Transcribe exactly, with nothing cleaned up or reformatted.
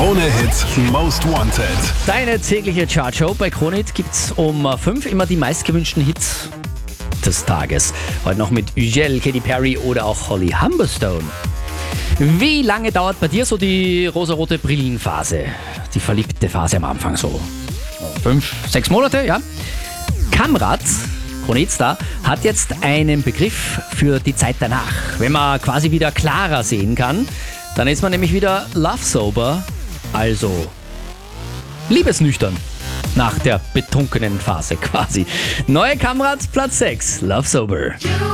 Krone-Hit Most Wanted. Deine tägliche Chartshow. Bei Krone-Hit gibt's um fünf immer die meistgewünschten Hits des Tages. Heute noch mit Ugel, Katy Perry oder auch Holly Humberstone. Wie lange dauert bei dir so die rosarote Brillenphase? Die verliebte Phase am Anfang so? Fünf, sechs Monate, ja? Kamrat, Krone-Hit-Star, hat jetzt einen Begriff für die Zeit danach. Wenn man quasi wieder klarer sehen kann, dann ist man nämlich wieder love sober, also liebesnüchtern. Nach der betrunkenen Phase quasi. Neue Kamrat, Platz sechs, Love Sober.